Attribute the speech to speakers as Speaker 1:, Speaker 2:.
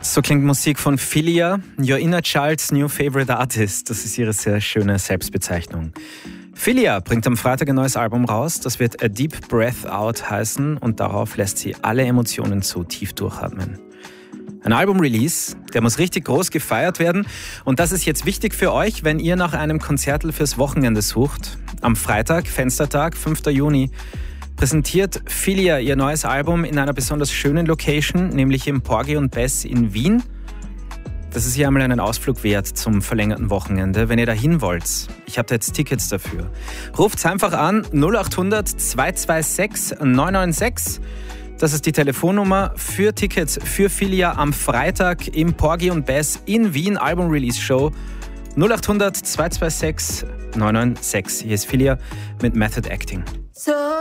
Speaker 1: So klingt Musik von Filia, Your Inner Child's New Favorite Artist. Das ist ihre sehr schöne Selbstbezeichnung. Filia bringt am Freitag ein neues Album raus. Das wird A Deep Breath Out heißen und darauf lässt sie alle Emotionen so tief durchatmen. Ein Album-Release, der muss richtig groß gefeiert werden. Und das ist jetzt wichtig für euch, wenn ihr nach einem Konzertl fürs Wochenende sucht. Am Freitag, Fenstertag, 5. Juni, präsentiert Filia ihr neues Album in einer besonders schönen Location, nämlich im Porgy und Bess in Wien. Das ist hier einmal einen Ausflug wert zum verlängerten Wochenende, wenn ihr da hin wollt. Ich habe da jetzt Tickets dafür. Ruft's einfach an 0800 226 996. Das ist die Telefonnummer für Tickets für Filia am Freitag im Porgy und Bess in Wien Album-Release-Show. 0800 226 996. Hier ist Filia mit Method Acting.
Speaker 2: So